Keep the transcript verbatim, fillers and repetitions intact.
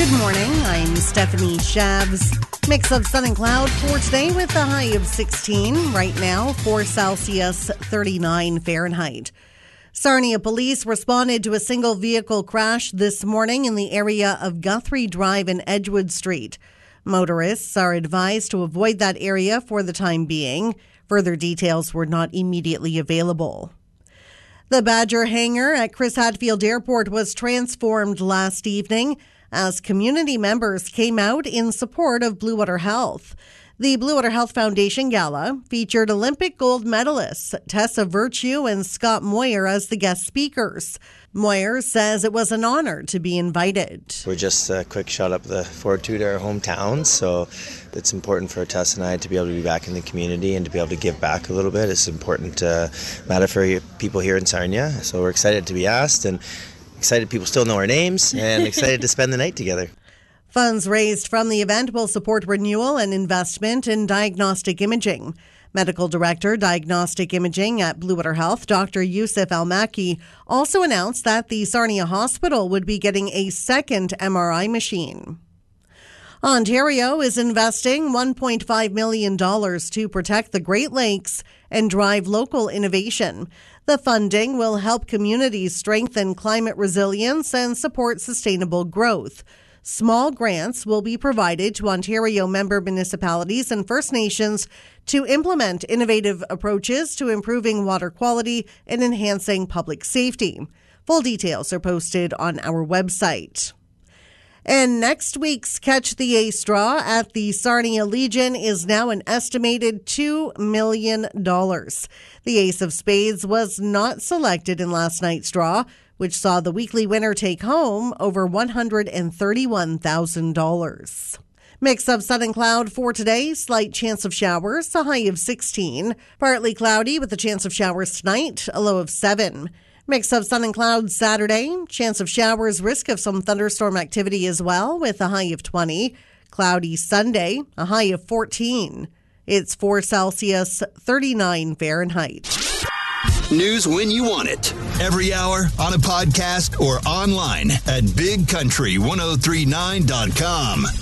Good morning, I'm Stephanie Shabs. Mix of sun and cloud for today with a high of sixteen. Right now, four Celsius, thirty-nine Fahrenheit. Sarnia police responded to a single vehicle crash this morning in the area of Guthrie Drive and Edgewood Street. Motorists are advised to avoid that area for the time being. Further details were not immediately available. The Badger hangar at Chris Hadfield Airport was transformed last evening as community members came out in support of Blue Water Health. The Blue Water Health Foundation Gala featured Olympic gold medalists Tessa Virtue and Scott Moyer as the guest speakers. Moyer says it was an honor to be invited. We're just a quick shot up the four two to our hometowns, so it's important for Tess and I to be able to be back in the community and to be able to give back a little bit. It's an important uh, matter for people here in Sarnia, so we're excited to be asked and excited people still know our names and excited to spend the night together. Funds raised from the event will support renewal and investment in diagnostic imaging. Medical Director, Diagnostic Imaging at Blue Water Health, Doctor Yusuf Al-Maki, also announced that the Sarnia Hospital would be getting a second M R I machine. Ontario is investing one point five million dollars to protect the Great Lakes and drive local innovation. The funding will help communities strengthen climate resilience and support sustainable growth. Small grants will be provided to Ontario member municipalities and First Nations to implement innovative approaches to improving water quality and enhancing public safety. Full details are posted on our website. And next week's Catch the Ace draw at the Sarnia Legion is now an estimated two million dollars. The Ace of Spades was not selected in last night's draw, which saw the weekly winner take home over one hundred thirty-one thousand dollars. Mix of sun and cloud for today. Slight chance of showers, a high of sixteen. Partly cloudy with a chance of showers tonight, a low of seven. Mix of sun and clouds Saturday. Chance of showers, risk of some thunderstorm activity as well with a high of twenty. Cloudy Sunday, a high of fourteen. It's four Celsius, thirty-nine Fahrenheit. News when you want it. Every hour, on a podcast, or online at big country ten thirty-nine dot com.